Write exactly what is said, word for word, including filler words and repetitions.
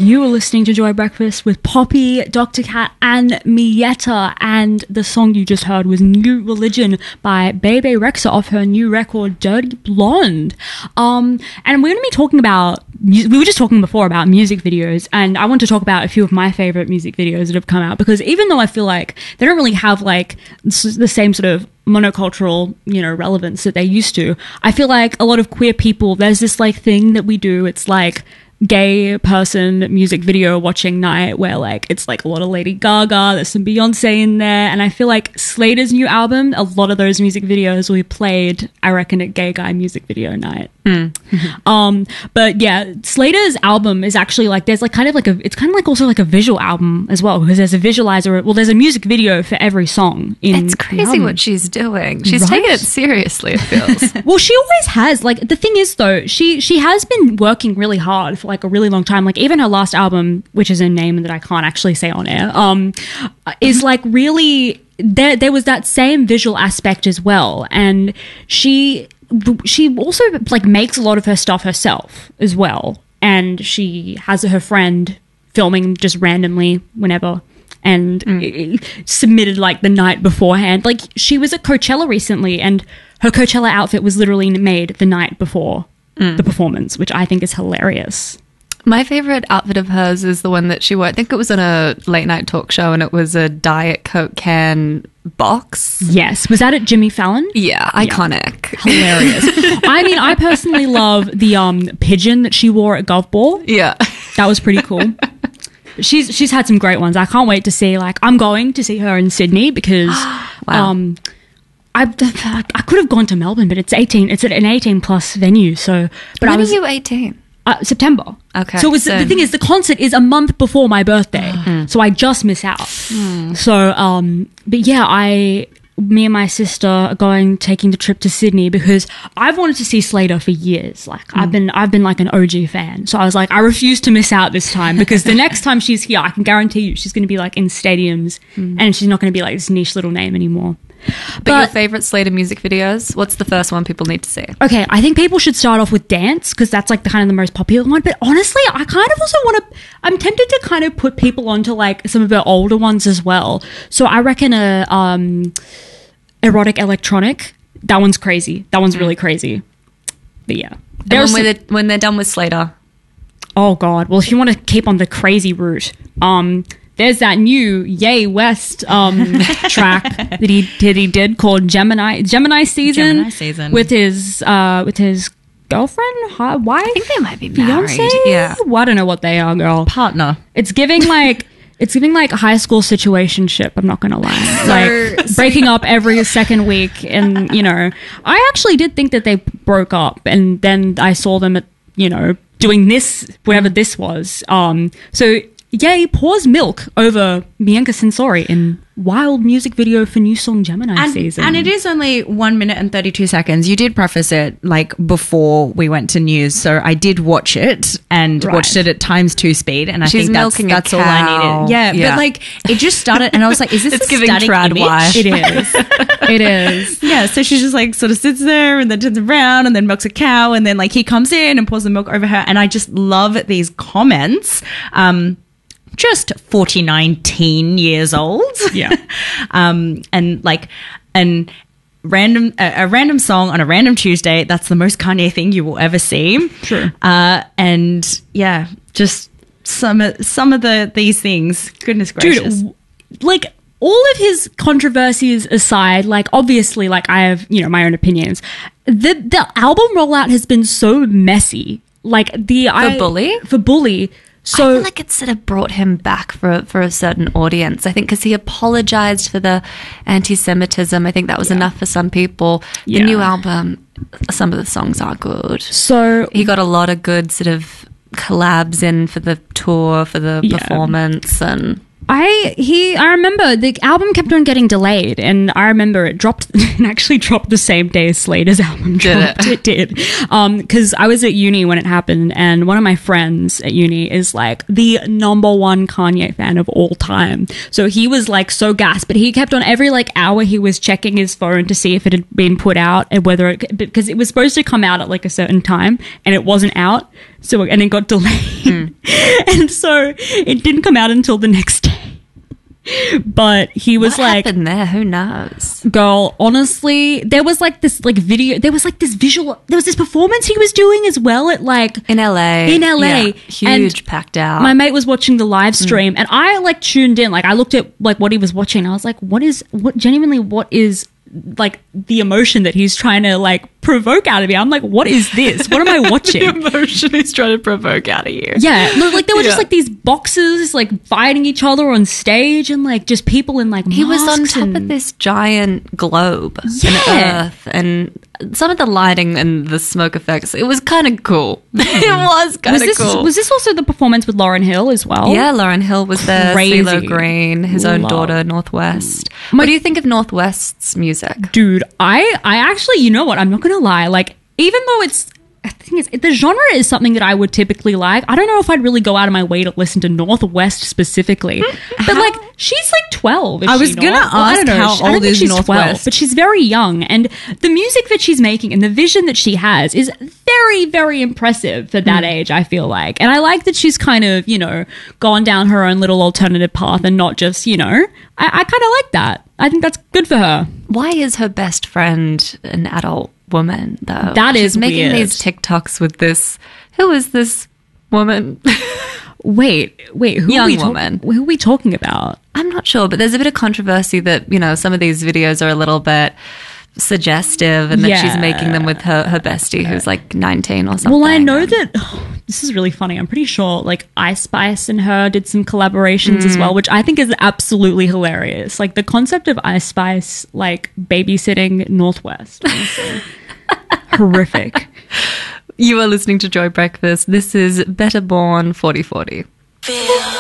You are listening to Joy Breakfast with Poppy, Doctor Cat, and Mietta. And the song you just heard was New Religion by Bebe Rexha off her new record, Dirty Blonde. Um, and we're going to be talking about, we were just talking before about music videos, and I want to talk about a few of my favorite music videos that have come out, because even though I feel like they don't really have like the same sort of monocultural, you know, relevance that they used to, I feel like a lot of queer people, there's this like thing that we do. It's like gay person music video watching night where like it's like a lot of Lady Gaga, there's some Beyonce in there, and I feel like Slater's new album, a lot of those music videos will be played, I reckon, at gay guy music video night. Mm. um but yeah, Slater's album is actually like, there's like kind of like a, it's kind of like also like a visual album as well, because there's a visualizer, well there's a music video for every song in it's crazy what she's doing. She's right? taking it seriously, it feels. Well, she always has. Like, the thing is though, she she has been working really hard for like a really long time. Like even her last album, which is a name that I can't actually say on air, um is like really, there there was that same visual aspect as well, and she she also like makes a lot of her stuff herself as well, and she has her friend filming just randomly whenever, and mm. submitted like the night beforehand. Like she was at Coachella recently, and her Coachella outfit was literally made the night before mm. the performance, which I think is hilarious. My favorite outfit of hers is the one that she wore. I think it was on a late night talk show, and it was a Diet Coke can box. Yes. Was that at Jimmy Fallon? Yeah, iconic. Yeah. Hilarious. I mean, I personally love the um pigeon that she wore at Gov Ball. Yeah. That was pretty cool. She's she's had some great ones. I can't wait to see, like, I'm going to see her in Sydney because wow. um I, I could have gone to Melbourne, but it's eighteen. It's at an eighteen plus venue. So, but when I was are you eighteen? Uh, September. Okay. So, it was, so the thing is, the concert is a month before my birthday, mm. so I just miss out. Mm. So, um, but yeah, I, me and my sister are going, taking the trip to Sydney because I've wanted to see Slater for years. Like mm. I've been, I've been like an O G fan. So I was like, I refuse to miss out this time, because the next time she's here, I can guarantee you she's going to be like in stadiums, mm. and she's not going to be like this niche little name anymore. But, but your favourite Slater music videos? What's the first one people need to see? Okay, I think people should start off with Dance, because that's like the kind of the most popular one. But honestly, I kind of also want to, I'm tempted to kind of put people onto like some of her older ones as well. So I reckon a um, Erotic Electronic, that one's crazy. That one's really crazy. But yeah. And when, some, they're, when they're done with Slater? Oh God, well if you want to keep on the crazy route, um... there's that new Ye West um, track that he did. He did called Gemini Gemini Season. Gemini Season with his uh, with his girlfriend. Hi, wife? I think they might be married. Fiance? Yeah, well, I don't know what they are, girl. Partner. It's giving like it's giving like a high school situationship. I'm not gonna lie. So, like so breaking up every second week, and you know, I actually did think that they broke up, and then I saw them at you know doing this whatever this was. Um, so. Ye pours milk over Bianca Censori in wild music video for new song Gemini and, Season. And it is only one minute and thirty-two seconds. You did preface it like before we went to news, so I did watch it and right. watched it at times two speed, and I She's think that's, that's all I needed. Yeah, yeah, but like it just started, and I was like, "Is this it's a giving static trad image?" wife. It is. It is. Yeah, so she just like sort of sits there and then turns around and then milks a cow, and then like he comes in and pours the milk over her, and I just love these comments. Um, just forty-nine teen years old. Yeah. um, and like, and random, a, a random song on a random Tuesday. That's the most Kanye thing you will ever see. Sure. Uh, and yeah, just some, of some of the, these things, goodness gracious. Dude, like all of his controversies aside, like obviously like I have, you know, my own opinions. The, the album rollout has been so messy. Like the, For I, Bully? For Bully. So, I feel like it sort of brought him back for for a certain audience. I think because he apologized for the anti-Semitism. I think that was yeah. enough for some people. The yeah. new album, some of the songs are good. So he got a lot of good sort of collabs in for the tour, for the yeah. performance, and I he I remember the album kept on getting delayed, and I remember it dropped it actually dropped the same day as Slater's album dropped. Did it? It did. Um because I was at uni when it happened, and one of my friends at uni is like the number one Kanye fan of all time. So he was like so gassed, but he kept on every like hour he was checking his phone to see if it had been put out and whether it because it was supposed to come out at like a certain time and it wasn't out. So, and it got delayed. Mm. And so it didn't come out until the next day. But he was what like, happened there? Who knows? Girl, honestly, there was like this like video, there was like this visual, there was this performance he was doing as well at like in L A. In L A. Yeah, huge, and packed out. My mate was watching the live stream mm. and I like tuned in, like I looked at like what he was watching. I was like, what is, what genuinely, what is like the emotion that he's trying to like provoke out of me? I'm like, what is this? What am I watching? The emotion he's trying to provoke out of you. Yeah, no, like there were yeah. just like these boxes like fighting each other on stage and like just people in like masks. He was on top and- of this giant globe yeah. and earth, and some of the lighting and the smoke effects, it was kind of cool. Mm. It was kind of cool. Was this also the performance with Lauryn Hill as well? Yeah, Lauryn Hill was there. Crazy. CeeLo Green, his own Love. daughter, Northwest. My- what do you think of Northwest's music? Dude, I, I actually, you know what? I'm not going to lie. Like, even though it's, I think it's, the genre is something that I would typically like, I don't know if I'd really go out of my way to listen to Northwest specifically. But like, she's like twelve. Is I was she gonna not? Well, I ask don't know. how She- I don't old think is she's Northwest? twelve, but she's very young. And the music that she's making and the vision that she has is very, very impressive for that mm. age, I feel like. And I like that she's kind of, you know, gone down her own little alternative path and not just, you know, I, I kind of like that. I think that's good for her. Why is her best friend an adult woman, though? That She's is making weird. these TikToks with this. Who is this woman? Wait, wait, who Young are we talk- woman. Who are we talking about? I'm not sure, but there's a bit of controversy that, you know, some of these videos are a little bit suggestive and that Yeah. she's making them with her, her bestie who's like nineteen or something. Well, I know that oh, this is really funny. I'm pretty sure like Ice Spice and her did some collaborations mm. as well, which I think is absolutely hilarious. Like the concept of Ice Spice like babysitting Northwest. Honestly. Horrific. You are listening to Joy Breakfast. This is Better Born forty forty. Feel